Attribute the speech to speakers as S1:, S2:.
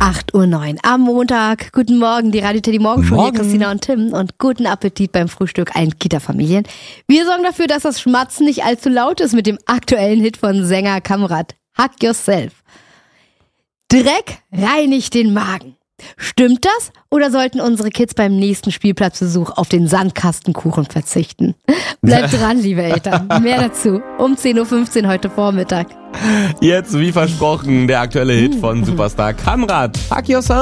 S1: 8:09 Uhr am Montag. Guten Morgen, die Radio Teddy Morgenshow hier, Christina und Tim. Und guten Appetit beim Frühstück allen Kita-Familien. Wir sorgen dafür, dass das Schmatzen nicht allzu laut ist mit dem aktuellen Hit von Sänger Kamrat. Hug Yourself. Dreck reinigt den Magen. Stimmt das? Oder sollten unsere Kids beim nächsten Spielplatzbesuch auf den Sandkastenkuchen verzichten? Bleibt dran, liebe Eltern. Mehr dazu um 10:15 Uhr heute Vormittag.
S2: Jetzt, wie versprochen, der aktuelle Hit von Superstar Kamrat. Hug Yourself.